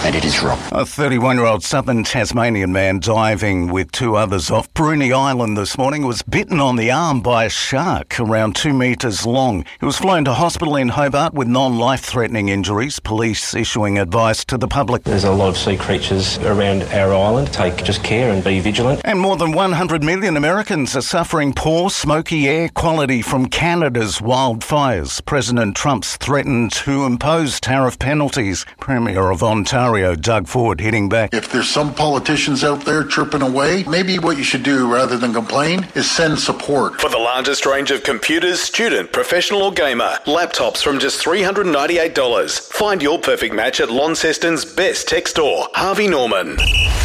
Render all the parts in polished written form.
and it is wrong. A 31-year-old southern Tasmanian man diving with two others off Bruny Island this morning was bitten on the arm by a shark around 2 metres long. He was flown to hospital in Hobart with non-life-threatening injuries, police issuing advice to the public. There's a lot of sea creatures around our island. Take just care and be vigilant. And more than 100 million Americans are suffering poor, smoky air quality from Canada's wildfires. President Trump's threatened to impose tariff penalties. Premier of Ontario, Doug Ford, hitting back. If there's some politicians out there chirping away, maybe what you should do rather than complain is send support. For the largest range of computers, student, professional or gamer, laptops from just $398. Find your perfect match at Launceston's best tech store, Harvey Norman.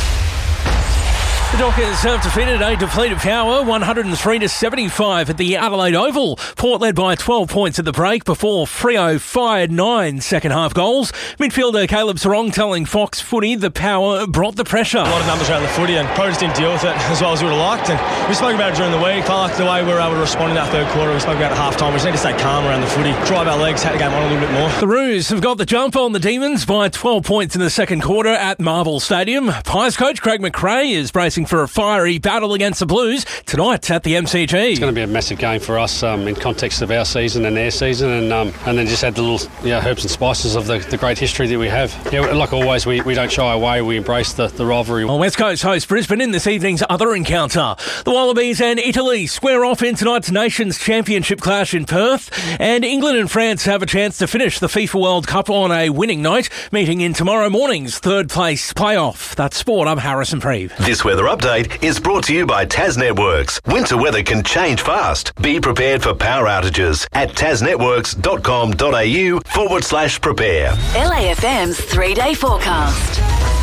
The Dockers have defeated a depleted Power 103-75 at the Adelaide Oval. Port led by 12 points at the break before Freo fired 9 second-half goals. Midfielder Caleb Sarong telling Fox Footy the Power brought the pressure. A lot of numbers around the footy and probably just didn't deal with it as well as we would have liked. And we spoke about it during the week. I like the way we were able to respond in that third quarter. We spoke about it at half-time. We just need to stay calm around the footy, drive our legs, take the game on a little bit more. The Roos have got the jump on the Demons by 12 points in the second quarter at Marvel Stadium. Pies coach Craig McRae is bracing for a fiery battle against the Blues tonight at the MCG. It's going to be a massive game for us in context of our season and their season, and then just add the little herbs and spices of the great history that we have. Like always, we don't shy away. We embrace the rivalry. Well, West Coast host Brisbane in this evening's other encounter. The Wallabies and Italy square off in tonight's Nations Championship clash in Perth, and England and France have a chance to finish the FIFA World Cup on a winning note, meeting in tomorrow morning's third place playoff. That's sport. I'm Harrison Preeve. This weather update is brought to you by Tas Networks. Winter weather can change fast. Be prepared for power outages at tasnetworks.com.au/prepare. LAFM's 3-day forecast.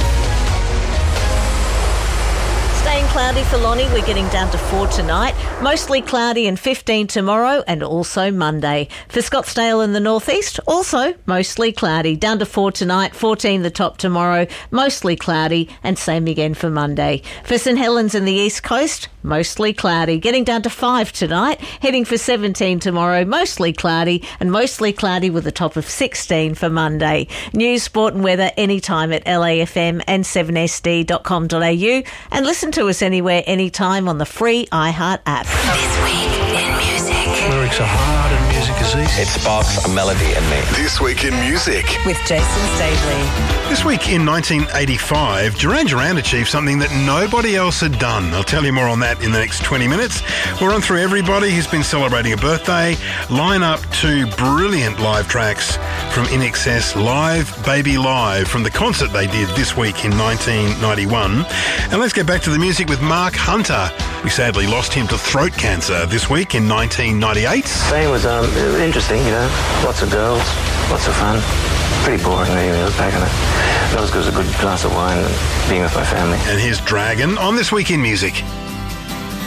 Staying cloudy for Lonnie. We're getting down to 4 tonight. Mostly cloudy and 15 tomorrow and also Monday. For Scottsdale in the northeast, also mostly cloudy. Down to 4 tonight, 14 the top tomorrow, mostly cloudy, and same again for Monday. For St Helens in the east coast, mostly cloudy. Getting down to 5 tonight, heading for 17 tomorrow, mostly cloudy, and mostly cloudy with a top of 16 for Monday. News, sport and weather anytime at LAFM and 7sd.com.au, and listen to us anywhere, anytime on the free iHeart app. This week in music. Lyrics are hard and music is easy. It sparks a melody in me. This week in music. With Jason Stavely. This week in 1985, Duran Duran achieved something that nobody else had done. I'll tell you more on that in the next 20 minutes. We'll run through everybody who's been celebrating a birthday, line up 2 brilliant live tracks from INXS, Live Baby Live, from the concert they did this week in 1991. And let's get back to the music with Mark Hunter. We sadly lost him to throat cancer this week in 1998. Fame was interesting, lots of girls, lots of fun. Pretty boring, really, back in it. Not as good as a good glass of wine and being with my family. And here's Dragon on This Week in Music.